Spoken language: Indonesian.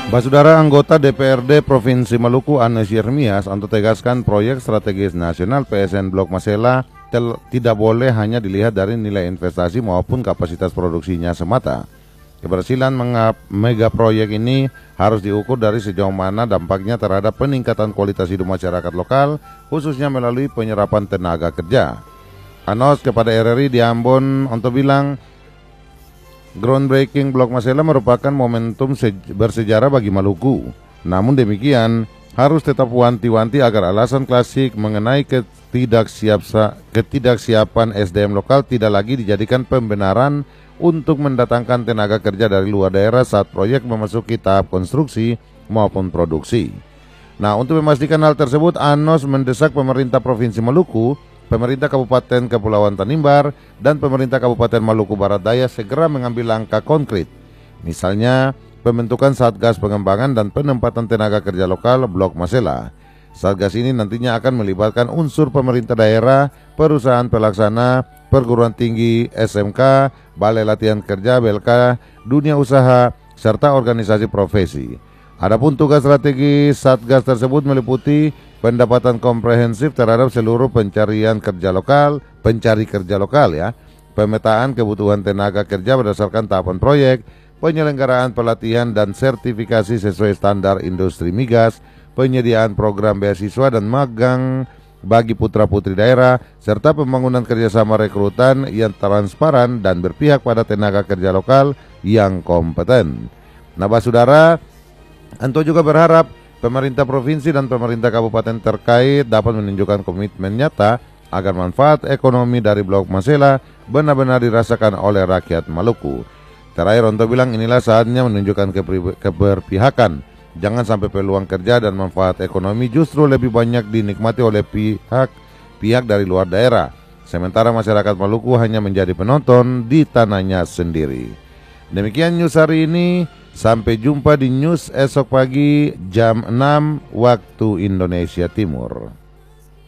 Basudara anggota DPRD Provinsi Maluku Anes Yermias untuk tegaskan proyek strategis nasional PSN Blok Masela tidak boleh hanya dilihat dari nilai investasi maupun kapasitas produksinya semata. Keberhasilan mega proyek ini harus diukur dari sejauh mana dampaknya terhadap peningkatan kualitas hidup masyarakat lokal, khususnya melalui penyerapan tenaga kerja. Anos kepada RRI di Ambon untuk bilang, groundbreaking Blok Masela merupakan momentum bersejarah bagi Maluku. Namun demikian, harus tetap wanti-wanti agar alasan klasik mengenai ketidaksiapan SDM lokal tidak lagi dijadikan pembenaran untuk mendatangkan tenaga kerja dari luar daerah saat proyek memasuki tahap konstruksi maupun produksi. Nah, untuk memastikan hal tersebut, Anos mendesak pemerintah Provinsi Maluku, pemerintah Kabupaten Kepulauan Tanimbar, dan pemerintah Kabupaten Maluku Barat Daya segera mengambil langkah konkret. Misalnya, pembentukan Satgas Pengembangan dan Penempatan Tenaga Kerja Lokal Blok Masela. Satgas ini nantinya akan melibatkan unsur pemerintah daerah, perusahaan pelaksana, perguruan tinggi, SMK, Balai Latihan Kerja, BLK, dunia usaha, serta organisasi profesi. Adapun tugas strategis Satgas tersebut meliputi pendapatan komprehensif terhadap seluruh pencari kerja lokal ya, pemetaan kebutuhan tenaga kerja berdasarkan tahapan proyek, penyelenggaraan pelatihan dan sertifikasi sesuai standar industri migas, penyediaan program beasiswa dan magang bagi putra-putri daerah, serta pembangunan kerjasama rekrutan yang transparan dan berpihak pada tenaga kerja lokal yang kompeten. Nah, saudara, Anto juga berharap pemerintah provinsi dan pemerintah kabupaten terkait dapat menunjukkan komitmen nyata agar manfaat ekonomi dari Blok Masela benar-benar dirasakan oleh rakyat Maluku. Terakhir, Ronto bilang inilah saatnya menunjukkan keberpihakan. Jangan sampai peluang kerja dan manfaat ekonomi justru lebih banyak dinikmati oleh pihak dari luar daerah, sementara masyarakat Maluku hanya menjadi penonton di tanahnya sendiri. Demikian news hari ini. Sampai jumpa di news esok pagi jam 6 waktu Indonesia Timur.